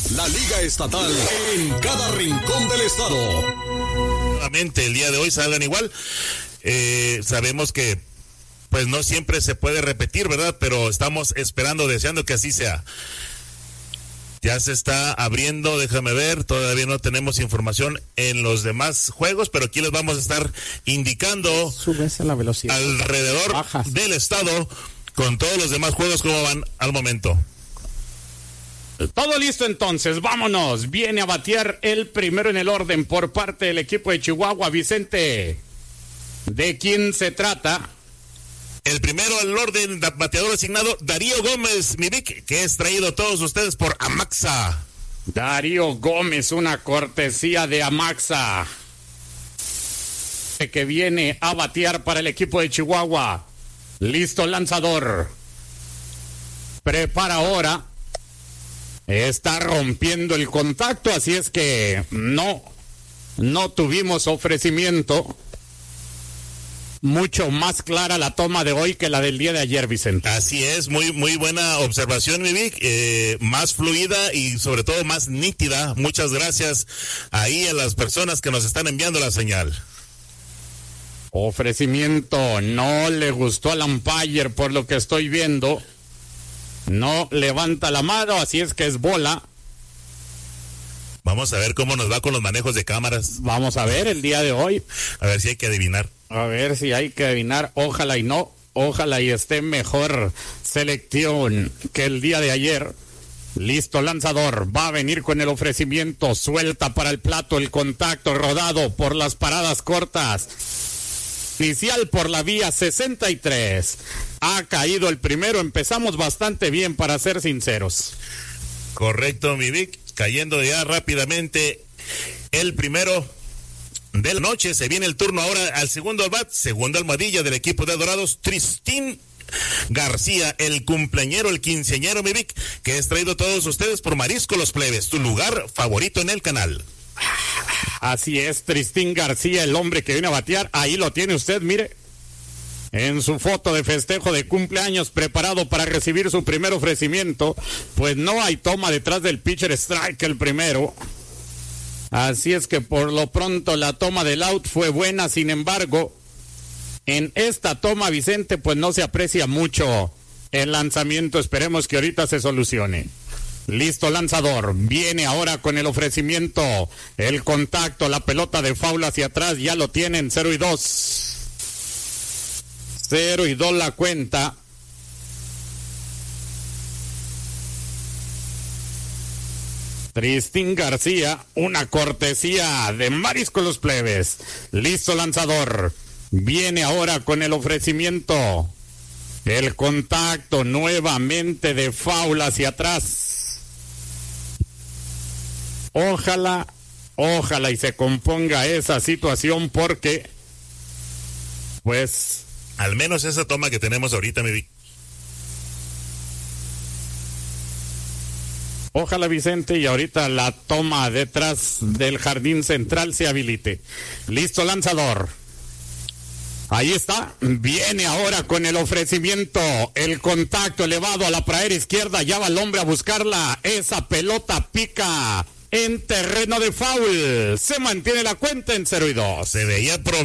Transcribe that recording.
La Liga Estatal en cada rincón del estado. Nuevamente el día de hoy salgan igual. Sabemos que pues no siempre se puede repetir, ¿verdad? Pero estamos esperando, deseando que así sea. Ya se está abriendo, déjame ver, todavía no tenemos información en los demás juegos, pero aquí les vamos a estar indicando Subes a la velocidad alrededor del estado con todos los demás juegos cómo van al momento. Todo listo entonces, vámonos. Viene a batear el primero en el orden por parte del equipo de Chihuahua, Vicente. ¿De quién se trata? El primero al orden, bateador asignado, Darío Gómez, mi Vic, que es traído a todos ustedes por Amaxa. Darío Gómez, una cortesía de Amaxa, que viene a batear para el equipo de Chihuahua. Listo, lanzador. Prepara ahora. Está rompiendo el contacto, así es que no tuvimos ofrecimiento. Mucho más clara la toma de hoy que la del día de ayer, Vicente. Así es, muy buena observación, mi Vic, más fluida y sobre todo más nítida. Muchas gracias ahí a las personas que nos están enviando la señal. Ofrecimiento, no le gustó al umpire por lo que estoy viendo. No levanta la mano, así es que es bola. Vamos a ver cómo nos va con los manejos de cámaras. Vamos a ver el día de hoy. A ver si hay que adivinar. A ver si hay que adivinar, ojalá y no, ojalá y esté mejor selección que el día de ayer. Listo, lanzador, va a venir con el ofrecimiento, suelta para el plato, el contacto rodado por las paradas cortas. Inicial por la vía 63. Ha caído el primero, empezamos bastante bien para ser sinceros. Correcto, mi Vic, cayendo ya rápidamente el primero de la noche. Se viene el turno ahora al segundo al bat, segunda almohadilla del equipo de Dorados, Tristín García, el cumpleañero, el quinceañero, mi Vic, que es traído a todos ustedes por Marisco Los Plebes, tu lugar favorito en el canal. Así es, Tristín García, el hombre que viene a batear, ahí lo tiene usted, mire, en su foto de festejo de cumpleaños, preparado para recibir su primer ofrecimiento. Pues no hay toma detrás del pitcher strike, el primero. Así es que por lo pronto la toma del out fue buena, sin embargo, en esta toma, Vicente, pues no se aprecia mucho el lanzamiento, esperemos que ahorita se solucione. Listo, lanzador, viene ahora con el ofrecimiento, el contacto, la pelota de foul hacia atrás, ya lo tienen, 0-2. 0-2 la cuenta. Tristín García, una cortesía de Marisco Los Plebes. Listo, lanzador. Viene ahora con el ofrecimiento. El contacto nuevamente de foul hacia atrás. Ojalá y se componga esa situación porque, pues... Al menos esa toma que tenemos ahorita, mi Vic. Ojalá, Vicente, y ahorita la toma detrás del jardín central se habilite. Listo, lanzador. Ahí está. Viene ahora con el ofrecimiento. El contacto elevado a la pradera izquierda. Ya va el hombre a buscarla. Esa pelota pica en terreno de foul. Se mantiene la cuenta en 0-2. Se veía